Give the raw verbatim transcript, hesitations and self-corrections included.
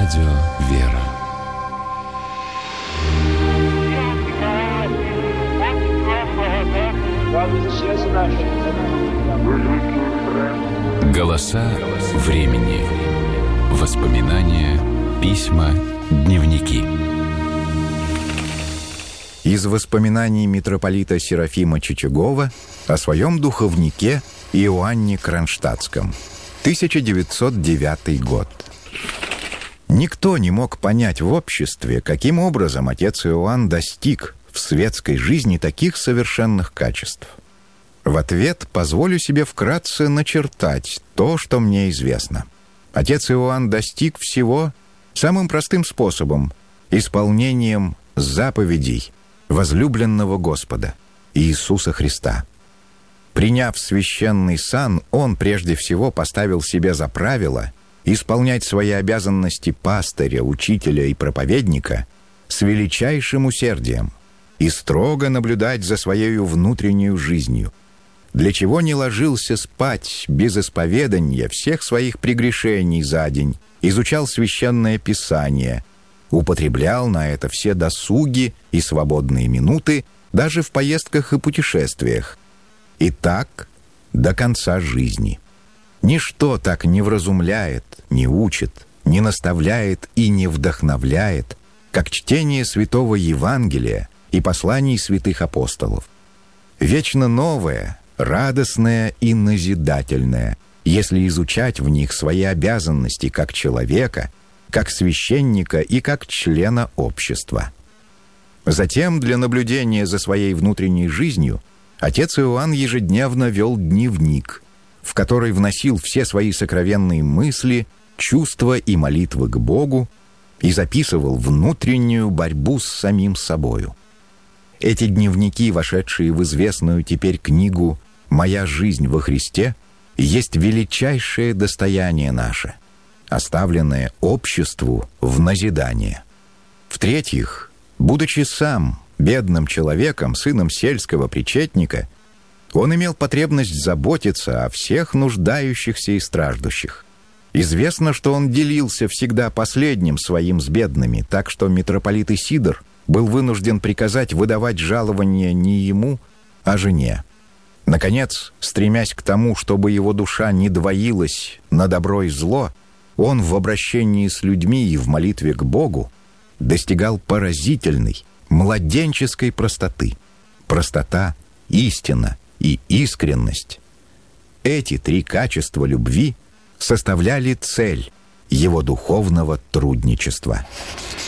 Радио «Вера». Голоса времени. Воспоминания, письма, дневники. Из воспоминаний митрополита Серафима Чичагова о своем духовнике Иоанне Кронштадтском. тысяча девятьсот девятый год. Никто не мог понять в обществе, каким образом отец Иоанн достиг в светской жизни таких совершенных качеств. В ответ позволю себе вкратце начертать то, что мне известно. Отец Иоанн достиг всего самым простым способом – исполнением заповедей возлюбленного Господа Иисуса Христа. Приняв священный сан, он прежде всего поставил себе за правило исполнять свои обязанности пастыря, учителя и проповедника с величайшим усердием и строго наблюдать за своей внутренней жизнью, для чего не ложился спать без исповедания всех своих прегрешений за день, изучал священное писание, употреблял на это все досуги и свободные минуты даже в поездках и путешествиях. И так до конца жизни. Ничто так не вразумляет, не учит, не наставляет и не вдохновляет, как чтение Святого Евангелия и посланий святых апостолов. Вечно новое, радостное и назидательное, если изучать в них свои обязанности как человека, как священника и как члена общества. Затем для наблюдения за своей внутренней жизнью отец Иоанн ежедневно вел дневник, в который вносил все свои сокровенные мысли, чувства и молитвы к Богу и записывал внутреннюю борьбу с самим собою. Эти дневники, вошедшие в известную теперь книгу «Моя жизнь во Христе», есть величайшее достояние наше, оставленное обществу в назидание. В-третьих, будучи сам бедным человеком, сыном сельского причетника, он имел потребность заботиться о всех нуждающихся и страждущих. Известно, что он делился всегда последним своим с бедными, так что митрополит Исидор был вынужден приказать выдавать жалование не ему, а жене. Наконец, стремясь к тому, чтобы его душа не двоилась на добро и зло, он в обращении с людьми и в молитве к Богу достигал поразительной, младенческой простоты. Простота, истина и искренность. Эти три качества любви составляли цель его духовного трудничества.